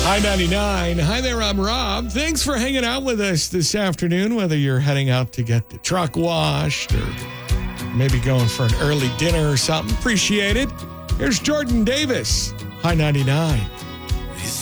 Hi 99. Hi there, I'm Rob. Thanks for hanging out with us this afternoon, whether you're heading out to get the truck washed or maybe going for an early dinner or something. Appreciate it. Here's Jordan Davis. Hi 99.